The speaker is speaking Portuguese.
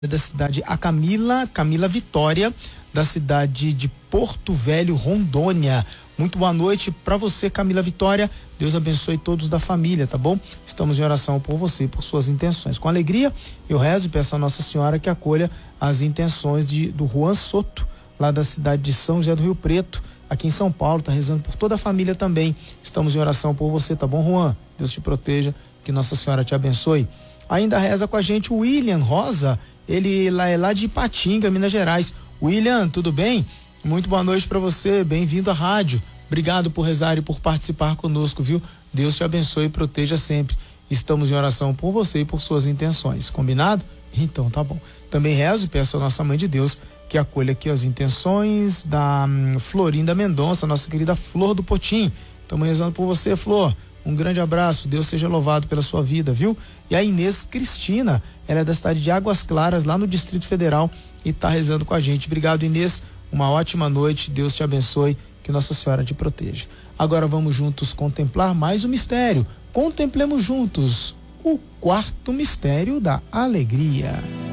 da cidade, a Camila Vitória, da cidade de Porto Velho, Rondônia. Muito boa noite para você, Camila Vitória. Deus abençoe todos da família, tá bom? Estamos em oração por você, por suas intenções. Com alegria, eu rezo e peço a Nossa Senhora que acolha as intenções do Juan Soto, lá da cidade de São José do Rio Preto, aqui em São Paulo. Tá rezando por toda a família também. Estamos em oração por você, tá bom, Juan? Deus te proteja, que Nossa Senhora te abençoe. Ainda reza com a gente o William Rosa, ele é lá de Ipatinga, Minas Gerais. William, tudo bem? Muito boa noite para você, bem-vindo à rádio. Obrigado por rezar e por participar conosco, viu? Deus te abençoe e proteja sempre. Estamos em oração por você e por suas intenções, combinado? Então tá bom. Também rezo e peço a nossa Mãe de Deus que acolha aqui as intenções da Florinda Mendonça, nossa querida Flor do Potim. Estamos rezando por você, Flor. Um grande abraço, Deus seja louvado pela sua vida, viu? E a Inês Cristina, ela é da cidade de Águas Claras, lá no Distrito Federal, e tá rezando com a gente. Obrigado, Inês, uma ótima noite, Deus te abençoe, que Nossa Senhora te proteja. Agora vamos juntos contemplar mais um mistério. Contemplemos juntos o quarto mistério da alegria.